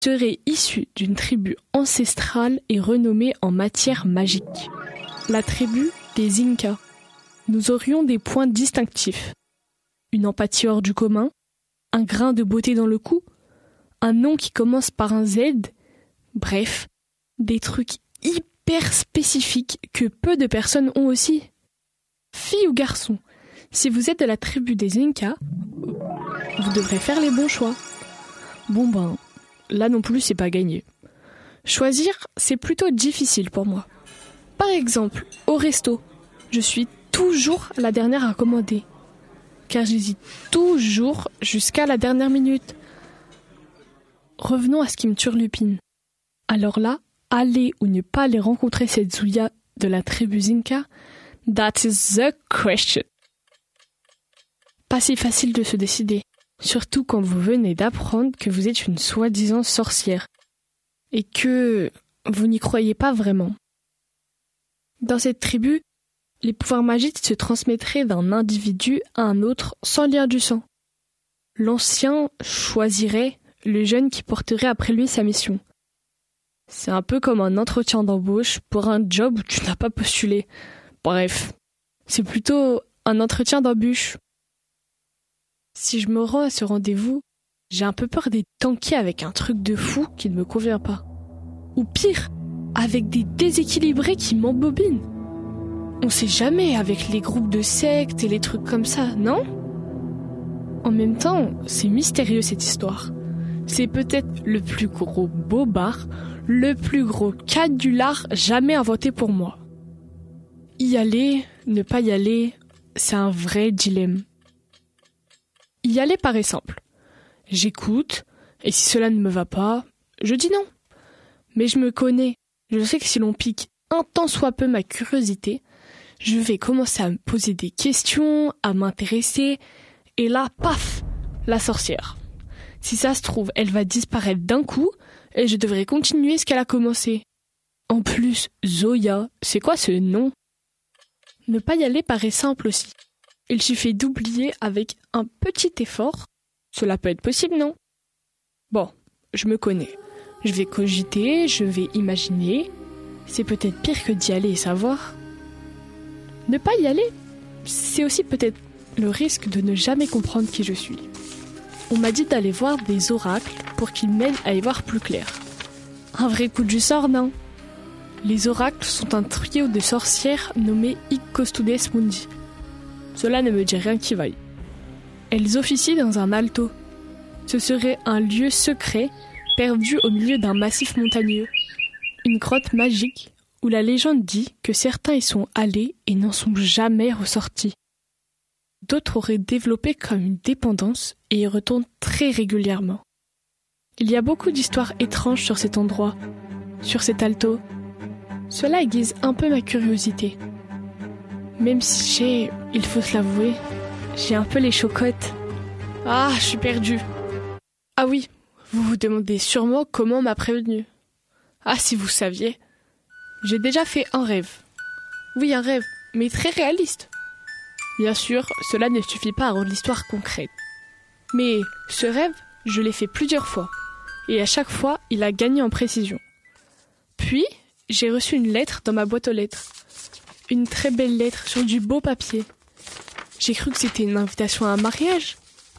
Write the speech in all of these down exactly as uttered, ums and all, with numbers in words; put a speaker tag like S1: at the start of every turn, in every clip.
S1: serait issue d'une tribu ancestrale et renommée en matière magique. La tribu des Incas. Nous aurions des points distinctifs. Une empathie hors du commun, un grain de beauté dans le cou, un nom qui commence par un Z, bref, des trucs hyper spécifiques que peu de personnes ont aussi. Filles ou garçons, si vous êtes de la tribu des Incas, vous devrez faire les bons choix. Bon ben, là non plus c'est pas gagné. Choisir, c'est plutôt difficile pour moi. Par exemple, au resto, je suis toujours la dernière à commander. Car j'hésite toujours jusqu'à la dernière minute. Revenons à ce qui me turlupine. Alors là, aller ou ne pas aller rencontrer cette Zouya de la tribu Zinca, that is the question. Pas si facile de se décider, surtout quand vous venez d'apprendre que vous êtes une soi-disant sorcière et que vous n'y croyez pas vraiment. Dans cette tribu, les pouvoirs magiques se transmettraient d'un individu à un autre sans lien du sang. L'ancien choisirait le jeune qui porterait après lui sa mission. C'est un peu comme un entretien d'embauche pour un job où tu n'as pas postulé. Bref, c'est plutôt un entretien d'embûche. Si je me rends à ce rendez-vous, j'ai un peu peur d'être tankée avec un truc de fou qui ne me convient pas. Ou pire, avec des déséquilibrés qui m'embobinent. On sait jamais avec les groupes de sectes et les trucs comme ça, non ? En même temps, c'est mystérieux cette histoire. C'est peut-être le plus gros bobard, le plus gros canular jamais inventé pour moi. Y aller, ne pas y aller, c'est un vrai dilemme. Y aller paraît simple. J'écoute, et si cela ne me va pas, je dis non. Mais je me connais, je sais que si l'on pique un tant soit peu ma curiosité, je vais commencer à me poser des questions, à m'intéresser, et là, paf, la sorcière. Si ça se trouve, elle va disparaître d'un coup, et je devrais continuer ce qu'elle a commencé. En plus, Zoya, c'est quoi ce nom ? Ne pas y aller paraît simple aussi. Il suffit d'oublier avec un petit effort. Cela peut être possible, non ? Bon, je me connais. Je vais cogiter, je vais imaginer. C'est peut-être pire que d'y aller et savoir. Ne pas y aller, c'est aussi peut-être le risque de ne jamais comprendre qui je suis. On m'a dit d'aller voir des oracles pour qu'ils m'aident à y voir plus clair. Un vrai coup du sort, non ? Les oracles sont un trio de sorcières nommées Hic Custodes Mundi. Cela ne me dit rien qui vaille. Elles officient dans un alto. Ce serait un lieu secret, perdu au milieu d'un massif montagneux. Une grotte magique où la légende dit que certains y sont allés et n'en sont jamais ressortis. D'autres auraient développé comme une dépendance et y retournent très régulièrement. Il y a beaucoup d'histoires étranges sur cet endroit, sur cet alto. Cela aiguise un peu ma curiosité. Même si j'ai, il faut se l'avouer, j'ai un peu les chocottes. Ah, je suis perdue. Ah oui, vous vous demandez sûrement comment on m'a prévenue. Ah, si vous saviez. J'ai déjà fait un rêve. Oui, un rêve, mais très réaliste. Bien sûr, cela ne suffit pas à rendre l'histoire concrète. Mais ce rêve, je l'ai fait plusieurs fois. Et à chaque fois, il a gagné en précision. Puis, j'ai reçu une lettre dans ma boîte aux lettres. Une très belle lettre sur du beau papier. J'ai cru que c'était une invitation à un mariage.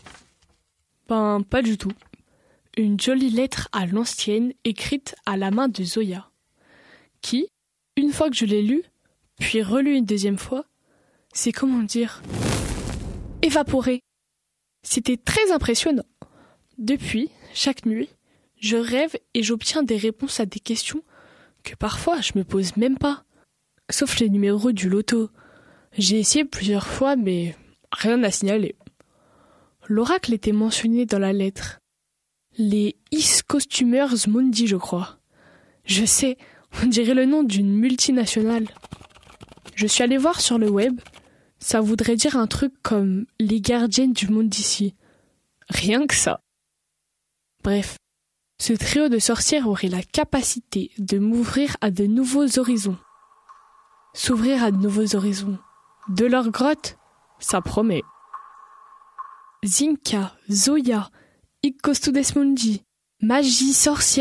S1: Ben, pas du tout. Une jolie lettre à l'ancienne, écrite à la main de Zoya, qui, une fois que je l'ai lue, puis relue une deuxième fois, c'est comment dire, évaporé. C'était très impressionnant. Depuis, chaque nuit, je rêve et j'obtiens des réponses à des questions que parfois je me pose même pas. Sauf les numéros du loto. J'ai essayé plusieurs fois, mais rien à signaler. L'oracle était mentionné dans la lettre. Les Hic Costumers Mundi, je crois. Je sais, on dirait le nom d'une multinationale. Je suis allée voir sur le web. Ça voudrait dire un truc comme les gardiennes du monde d'ici. Rien que ça. Bref, ce trio de sorcières aurait la capacité de m'ouvrir à de nouveaux horizons. S'ouvrir à de nouveaux horizons. De leur grotte, ça promet. Zinca, Zoya, Hic Custodes Mundi, Magie sorcière.